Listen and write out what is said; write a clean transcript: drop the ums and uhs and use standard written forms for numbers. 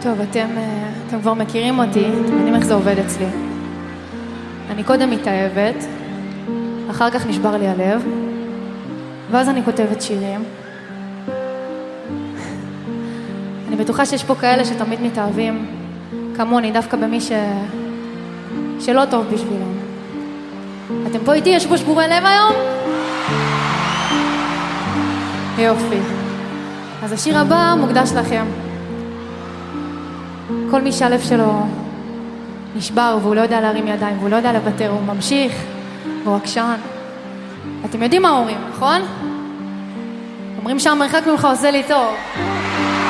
טוב, אתם כבר מכירים אותי, אתם יודעים איך זה עובד אצלי. אני קודם מתאהבת, אחר כך נשבר לי הלב, ואז אני כותבת שירים. אני בטוחה שיש פה כאלה שתמיד מתאהבים כמוני, דווקא במי שלא טוב בשבילם. אתם פה איתי? יש פה שבורי לב היום? יופי. אז השיר הבא מוקדש לכם. כל מי שהלב שלו נשבר והוא לא יודע להרים ידיים והוא לא יודע לוותר, הוא ממשיך והוא עקשן. אתם יודעים מה אומרים, נכון? אומרים שהמרחק ממך עושה לי טוב.